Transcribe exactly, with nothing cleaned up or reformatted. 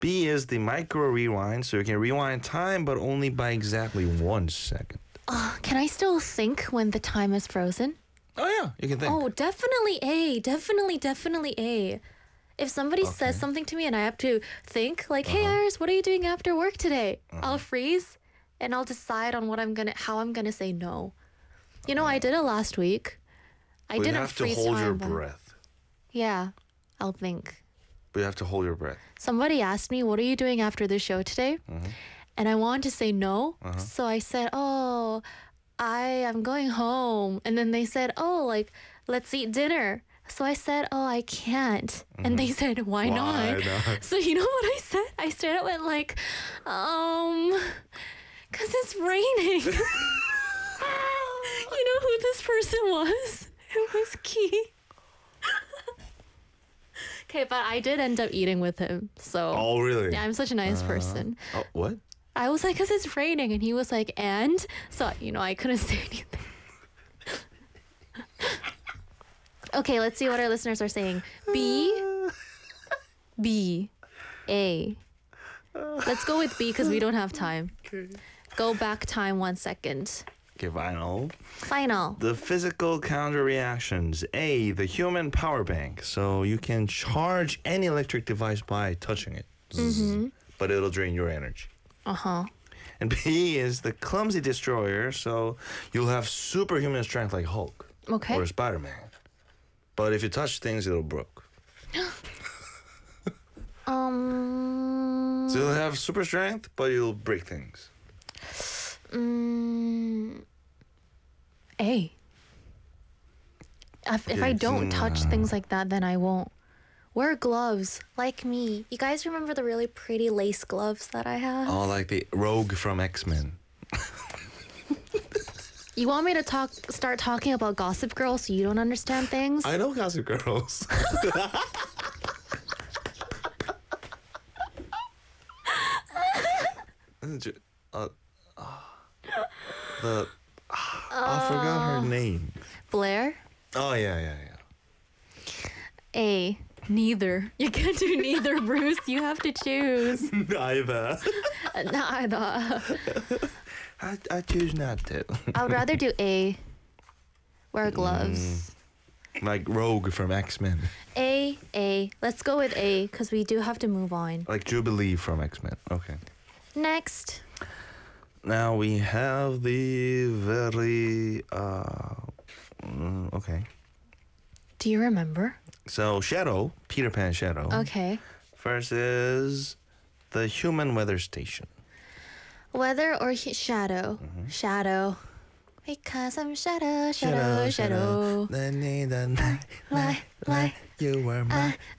B is the micro rewind, so you can rewind time, but only by exactly one second. Uh, can I still think when the time is frozen? Oh yeah, you can think. Oh, definitely A. Definitely, definitely A. If somebody Okay. says something to me and I have to think, like, "Hey, Uh-huh. Iris, what are you doing after work today?" I'll freeze and I'll decide on what I'm gonna, how I'm gonna say no. You know, I did it last week. I But you didn't have to freeze hold time, your but- breath. Yeah, I'll think. But you have to hold your breath. Somebody asked me, "What are you doing after the show today?" And I wanted to say no. So I said, "Oh, I am going home." And then they said, "Oh, like, let's eat dinner." So I said, "Oh, I can't." And they said, "Why, Why not? not? So you know what I said? I straight up went like, um, because it's raining. You know who this person was? It was Key. Okay, but I did end up eating with him. So Oh, really? yeah, I'm such a nice person. Oh, what? I was like, because it's raining. And he was like, and? So, you know, I couldn't say anything. Okay, let's see what our listeners are saying. B, B, A. Let's go with B because we don't have time. Go back time one second. Okay, final. Final. The physical counter reactions. A, the human power bank. So you can charge any electric device by touching it. Mm-hmm. But it'll drain your energy. Uh-huh. And B is the clumsy destroyer. So you'll have superhuman strength like Hulk Okay. or Spider-Man. But if you touch things, it'll broke. Um. So you'll have super strength, but you'll break things. Mm, A. If, if Okay, I don't touch so, uh, things like that, then I won't. Wear gloves, like me. You guys remember the really pretty lace gloves that I have? Oh, like the Rogue from X-Men. You want me to talk, start talking about Gossip Girl so you don't understand things? I know Gossip Girls. uh, uh, the I forgot her name. Blair? Oh yeah, yeah, yeah. A. Neither. You can't do neither, Bruce. You have to choose. Neither. Neither. I I choose not to. I would rather do A. Wear gloves. Like Rogue from X-Men. A, A. Let's go with A because we do have to move on. Like Jubilee from X-Men. Okay. Next. Now we have the very uh mm, okay. Do you remember? So Shadow, Peter Pan Shadow. Okay. Versus the human weather station. Weather or sh- shadow? Mm-hmm. Shadow. Because I'm shadow, shadow, shadow. The need the night, Lie, lie. You were my I